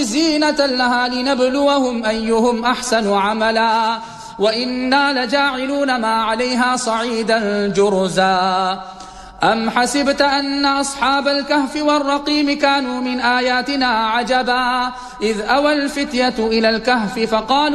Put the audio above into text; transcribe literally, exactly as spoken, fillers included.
زينة لها لنبلوهم أيهم أحسن عملا وإنا لجاعلون ما عليها صعيدا جرزا أم حسبت أن أصحاب الكهف والرقيم كانوا من آياتنا عجبا إذ أوى الفتية إلى الكهف فقالوا